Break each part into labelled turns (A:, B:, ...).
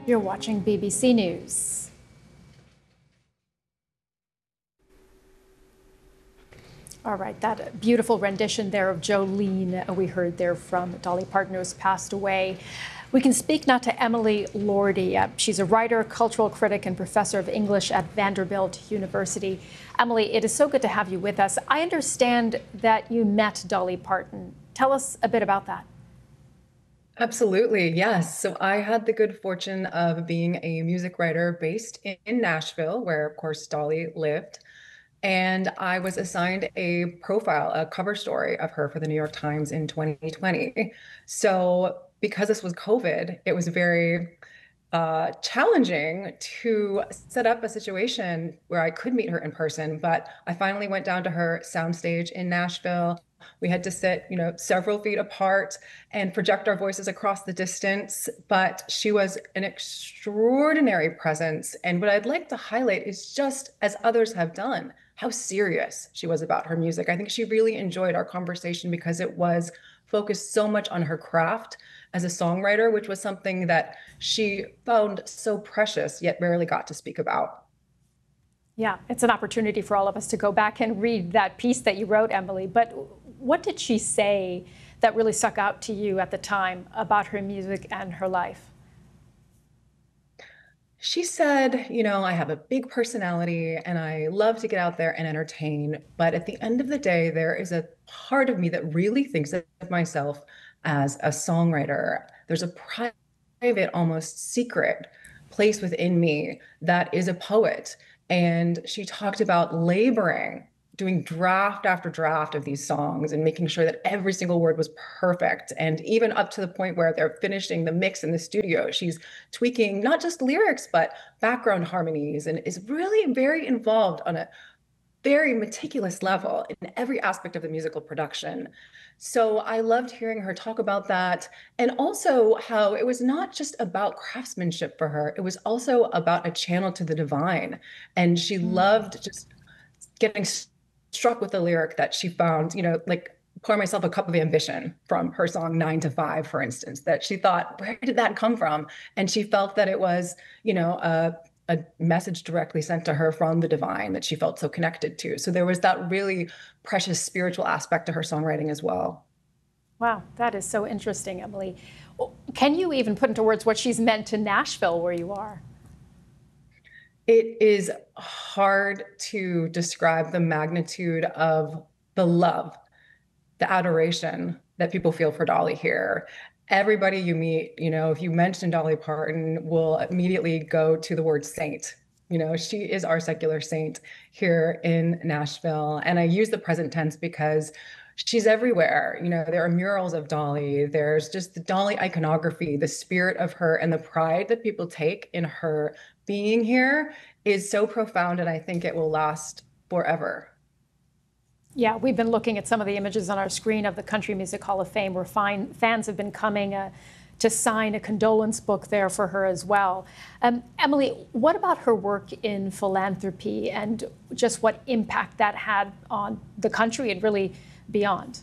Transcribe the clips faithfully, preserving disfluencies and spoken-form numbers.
A: You're watching B B C News. All right, that beautiful rendition there of Jolene we heard there from Dolly Parton, who has passed away. We can speak now to Emily Lordi. Uh, she's a writer, cultural critic, and professor of English at Vanderbilt University. Emily, it is so good to have you with us. I understand that you met Dolly Parton. Tell us a bit about that.
B: Absolutely, yes. So I had the good fortune of being a music writer based in, in Nashville, where, of course, Dolly lived. And I was assigned a profile, a cover story of her for the New York Times in twenty twenty. So because this was COVID, it was very uh, challenging to set up a situation where I could meet her in person. But I finally went down to her soundstage in Nashville. We had to sit, you know, several feet apart and project our voices across the distance. But she was an extraordinary presence. And what I'd like to highlight is just as others have done, how serious she was about her music. I think she really enjoyed our conversation because it was focused so much on her craft as a songwriter, which was something that she found so precious, yet rarely got to speak about.
A: Yeah, it's an opportunity for all of us to go back and read that piece that you wrote, Emily. But what did she say that really stuck out to you at the time about her music and her life?
B: She said, you know, I have a big personality and I love to get out there and entertain. But at the end of the day, there is a part of me that really thinks of myself as a songwriter. There's a private, almost secret place within me that is a poet. And she talked about laboring, doing draft after draft of these songs and making sure that every single word was perfect. And even up to the point where they're finishing the mix in the studio, she's tweaking not just lyrics, but background harmonies and is really very involved on a very meticulous level in every aspect of the musical production. So I loved hearing her talk about that. And also how it was not just about craftsmanship for her, it was also about a channel to the divine. And she
A: Mm.
B: loved just getting struck with the lyric that she found, you know, like pour myself a cup of ambition from her song Nine to Five, for instance, that she thought, where did that come from? And she felt that it was, you know, a, a message directly sent to her from the divine that she felt so connected to. So there was that really precious spiritual aspect to her songwriting as well.
A: Wow, that is so interesting, Emily. Can you even put into words what she's meant to Nashville, where you are?
B: It is hard to describe the magnitude of the love, the adoration that people feel for Dolly here. Everybody you meet, you know, if you mention Dolly Parton, will immediately go to the word saint. You know, she is our secular saint here in Nashville. And I use the present tense because she's everywhere. You know, there are murals of Dolly. There's just the Dolly iconography, the spirit of her and the pride that people take in her being here is so profound. And I think it will last forever.
A: Yeah, we've been looking at some of the images on our screen of the Country Music Hall of Fame, where fine, fans have been coming uh, to sign a condolence book there for her as well. Um, Emily, what about her work in philanthropy and just what impact that had on the country and really beyond?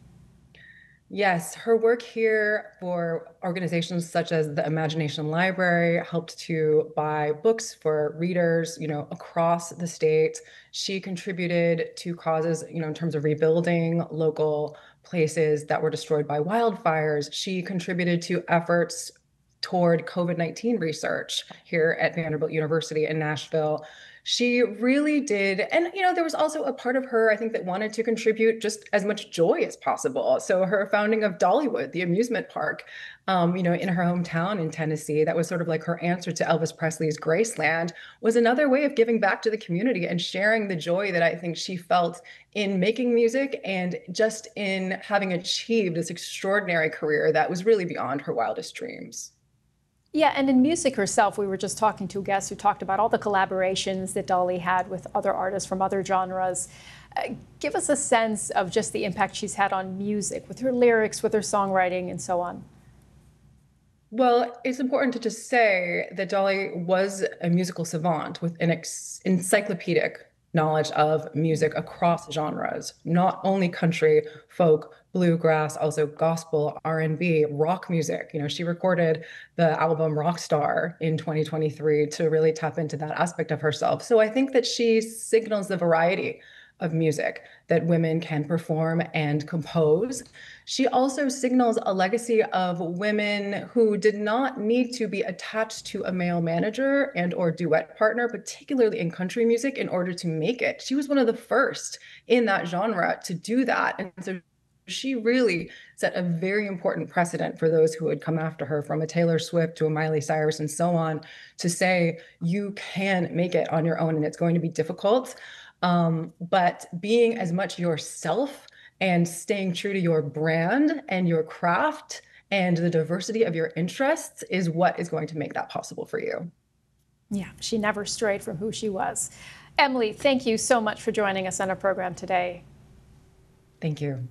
B: Yes, her work here for organizations such as the Imagination Library helped to buy books for readers, you know, across the state. She contributed to causes, you know, in terms of rebuilding local places that were destroyed by wildfires. She contributed to efforts toward COVID nineteen research here at Vanderbilt University in Nashville. She really did. And, you know, there was also a part of her, I think, that wanted to contribute just as much joy as possible. So her founding of Dollywood, the amusement park, um, you know, in her hometown in Tennessee, that was sort of like her answer to Elvis Presley's Graceland, was another way of giving back to the community and sharing the joy that I think she felt in making music and just in having achieved this extraordinary career that was really beyond her wildest dreams.
A: Yeah, and in music herself, we were just talking to a guest who talked about all the collaborations that Dolly had with other artists from other genres. Uh, give us a sense of just the impact she's had on music with her lyrics, with her songwriting, and so on.
B: Well, it's important to just say that Dolly was a musical savant with an ex encyclopedic knowledge of music across genres, not only country, folk, bluegrass, also gospel, R and B, rock music. You know, she recorded the album Rockstar in twenty twenty-three to really tap into that aspect of herself. So I think that she signals the variety of music that women can perform and compose. She also signals a legacy of women who did not need to be attached to a male manager and or duet partner, particularly in country music, in order to make it. She was one of the first in that genre to do that. And so she really set a very important precedent for those who would come after her, from a Taylor Swift to a Miley Cyrus and so on, to say you can make it on your own and it's going to be difficult. Um, but being as much yourself and staying true to your brand and your craft and the diversity of your interests is what is going to make that possible for you.
A: Yeah, she never strayed from who she was. Emily, thank you so much for joining us on our program today.
B: Thank you.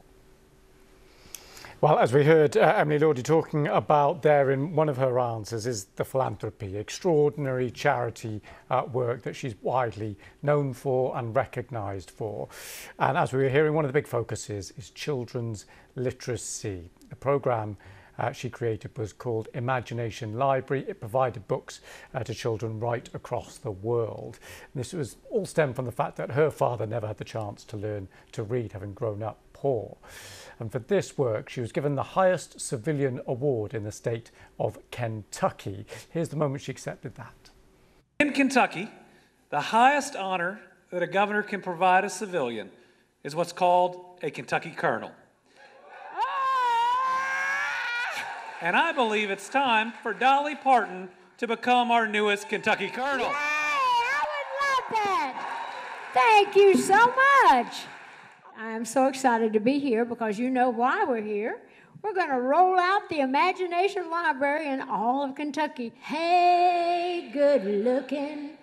C: Well, as we heard uh, Emily Lordi talking about there in one of her answers is the philanthropy, extraordinary charity uh, work that she's widely known for and recognised for. And as we were hearing, one of the big focuses is children's literacy. The programme uh, she created was called Imagination Library. It provided books uh, to children right across the world. And this was all stemmed from the fact that her father never had the chance to learn to read, having grown up poor. And for this work, she was given the highest civilian award in the state of Kentucky. Here's the moment she accepted that.
D: In Kentucky, the highest honor that a governor can provide a civilian is what's called a Kentucky Colonel. And I believe it's time for Dolly Parton to become our newest Kentucky Colonel.
E: Yay, I would love that. Thank you so much. I am so excited to be here because you know why we're here. We're going to roll out the Imagination Library in all of Kentucky. Hey, good looking,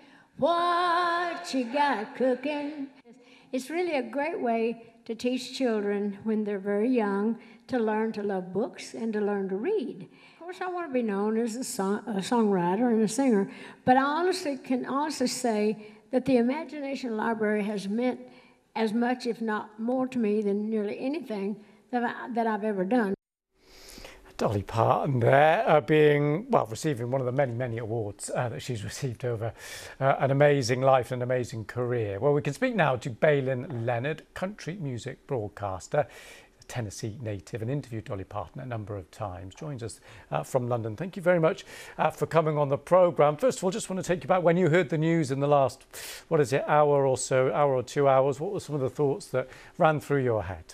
E: what you got cooking? It's really a great way to teach children when they're very young to learn to love books and to learn to read. Of course, I want to be known as a, song, a songwriter and a singer, but I honestly can honestly say that the Imagination Library has meant as much, if not more, to me than nearly anything that, I, that I've ever done.
C: Dolly Parton there uh, being, well, receiving one of the many, many awards uh, that she's received over uh, an amazing life and an amazing career. Well, we can speak now to Bailyn Leonard, country music broadcaster, a Tennessee native, and interviewed Dolly Parton a number of times. Joins us uh, from London. Thank you very much uh, for coming on the programme. First of all, just want to take you back when you heard the news in the last, what is it, hour or so, hour or two hours. What were some of the thoughts that ran through your head?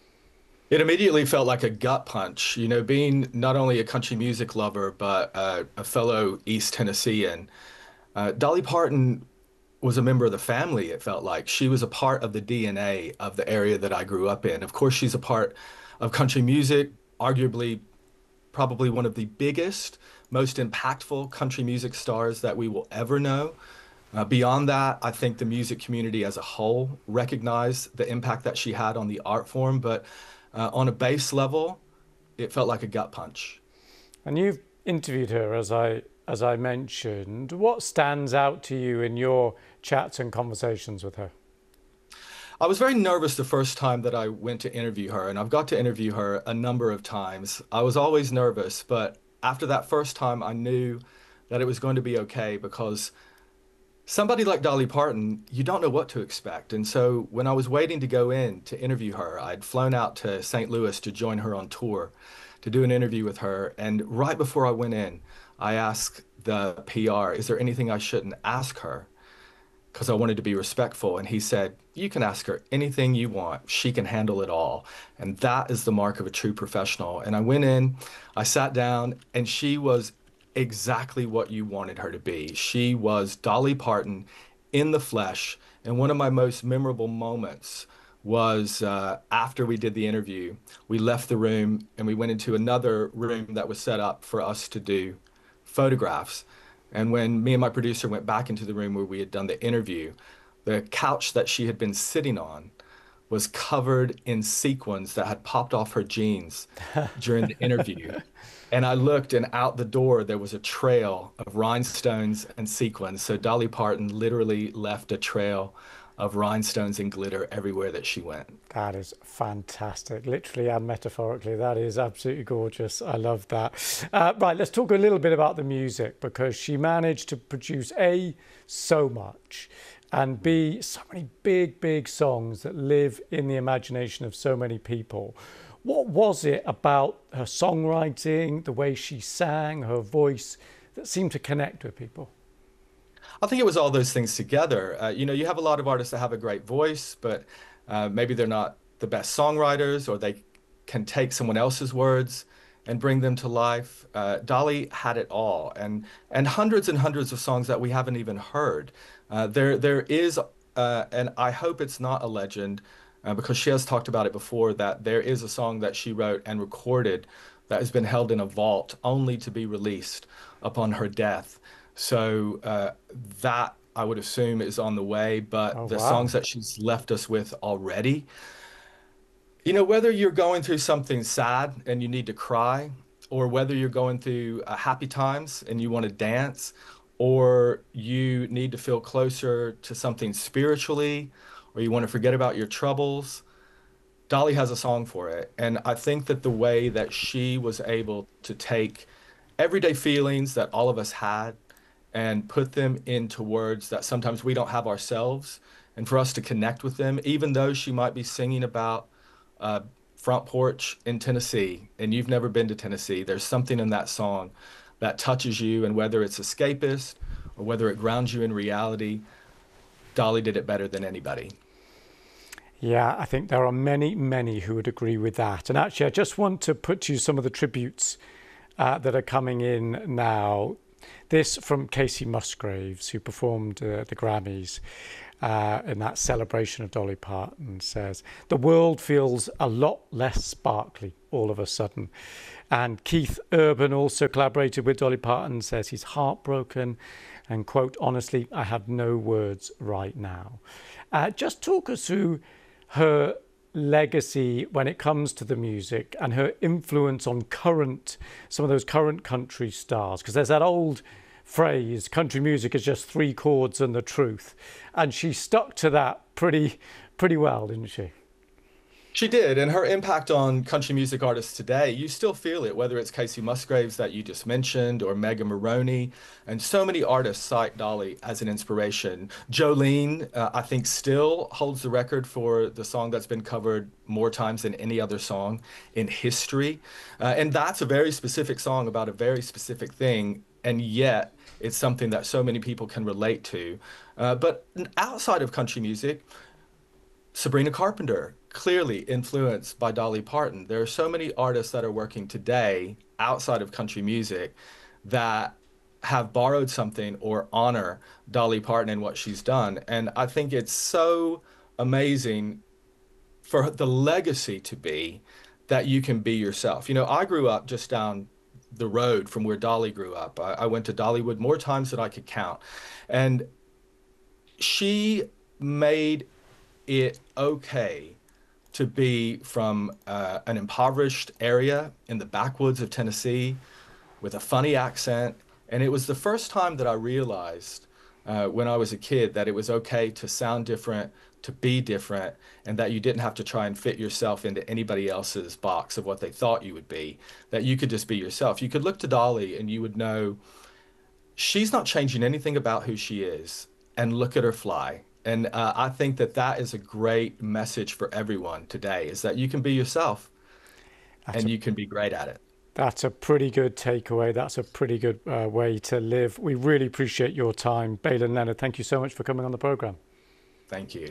F: It immediately felt like a gut punch, you know, being not only a country music lover, but uh, a fellow East Tennessean. Uh, Dolly Parton was a member of the family, it felt like. She was a part of the D N A of the area that I grew up in. Of course, she's a part of country music, arguably probably one of the biggest, most impactful country music stars that we will ever know. Uh, beyond that, I think the music community as a whole recognized the impact that she had on the art form, but Uh, on a base level, it felt like a gut punch.
C: And you've interviewed her, as I as I mentioned. What stands out to you in your chats and conversations with her?
F: I was very nervous the first time that I went to interview her, and I've got to interview her a number of times. I was always nervous, but after that first time, I knew that it was going to be okay, because somebody like Dolly Parton, you don't know what to expect. And so when I was waiting to go in to interview her, I'd flown out to Saint Louis to join her on tour, to do an interview with her. And right before I went in, I asked the P R, is there anything I shouldn't ask her? Because I wanted to be respectful. And he said, you can ask her anything you want. She can handle it all. And that is the mark of a true professional. And I went in, I sat down, and she was exactly what you wanted her to be. She was Dolly Parton in the flesh. And one of my most memorable moments was uh, after we did the interview, we left the room and we went into another room that was set up for us to do photographs. And when me and my producer went back into the room where we had done the interview, the couch that she had been sitting on was covered in sequins that had popped off her jeans during the interview. And I looked, and out the door, there was a trail of rhinestones and sequins. So Dolly Parton literally left a trail of rhinestones and glitter everywhere that she went.
C: That is fantastic, literally and metaphorically. That is absolutely gorgeous. I love that. Uh, right, let's talk a little bit about the music, because she managed to produce A, so much, and B, so many big, big songs that live in the imagination of so many people. What was it about her songwriting, the way she sang, her voice, that seemed to connect with people?
F: I think it was all those things together. Uh, you know, you have a lot of artists that have a great voice, but uh, maybe they're not the best songwriters, or they can take someone else's words and bring them to life. Uh, Dolly had it all, and and hundreds and hundreds of songs that we haven't even heard. Uh, there there is, uh, and I hope it's not a legend, uh, because she has talked about it before, that there is a song that she wrote and recorded that has been held in a vault only to be released upon her death. So uh, that, I would assume, is on the way, but
C: Oh,
F: the
C: wow.
F: songs that she's left us with already, you know, whether you're going through something sad and you need to cry, or whether you're going through uh, happy times and you want to dance, or you need to feel closer to something spiritually, or you want to forget about your troubles, Dolly has a song for it. And I think that the way that she was able to take everyday feelings that all of us had and put them into words that sometimes we don't have ourselves, and for us to connect with them, even though she might be singing about a front porch in Tennessee and you've never been to Tennessee, there's something in that song that touches you, and whether it's escapist or whether it grounds you in reality, Dolly did it better than anybody.
C: Yeah, I think there are many, many who would agree with that. And actually, I just want to put to you some of the tributes uh, that are coming in now. This from Casey Musgraves, who performed uh, the Grammys uh, in that celebration of Dolly Parton, says, "The world feels a lot less sparkly all of a sudden." And Keith Urban also collaborated with Dolly Parton, says he's heartbroken and, quote, "honestly, I have no words right now." Uh, just talk us through her legacy when it comes to the music and her influence on current, some of those current country stars, because there's that old phrase, country music is just three chords and the truth, and she stuck to that pretty pretty well, didn't she?
F: She did, and her impact on country music artists today, you still feel it, whether it's Casey Musgraves that you just mentioned, or Megan Maroney, and so many artists cite Dolly as an inspiration. Jolene, uh, I think, still holds the record for the song that's been covered more times than any other song in history, uh, and that's a very specific song about a very specific thing, and yet it's something that so many people can relate to. Uh, but outside of country music, Sabrina Carpenter, clearly influenced by Dolly Parton. There are so many artists that are working today outside of country music that have borrowed something or honor Dolly Parton and what she's done. And I think it's so amazing for the legacy to be that you can be yourself. You know, I grew up just down the road from where Dolly grew up. I, I went to Dollywood more times than I could count. And she made it okay to be from uh, an impoverished area in the backwoods of Tennessee with a funny accent. And it was the first time that I realized uh, when I was a kid that it was okay to sound different, to be different, and that you didn't have to try and fit yourself into anybody else's box of what they thought you would be, that you could just be yourself. You could look to Dolly and you would know she's not changing anything about who she is, and look at her fly. And uh, I think that that is a great message for everyone today, is that you can be yourself
C: That's
F: and
C: a,
F: you can be great at it.
C: That's a pretty good takeaway. That's a pretty good uh, way to live. We really appreciate your time. Baylen Leonard, thank you so much for coming on the program.
F: Thank you.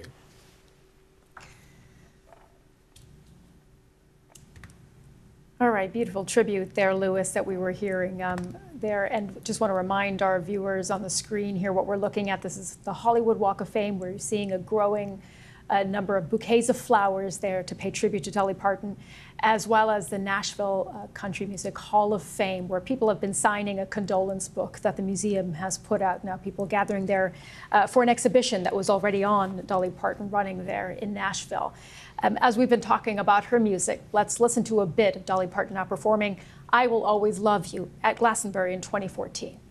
A: All right, beautiful tribute there, Lewis, that we were hearing um, there. And just want to remind our viewers on the screen here what we're looking at. This is the Hollywood Walk of Fame, where you're seeing a growing a number of bouquets of flowers there to pay tribute to Dolly Parton, as well as the Nashville uh, Country Music Hall of Fame, where people have been signing a condolence book that the museum has put out. Now people gathering there uh, for an exhibition that was already on Dolly Parton running there in Nashville. Um, as we've been talking about her music, let's listen to a bit of Dolly Parton now performing I Will Always Love You at Glastonbury in twenty fourteen.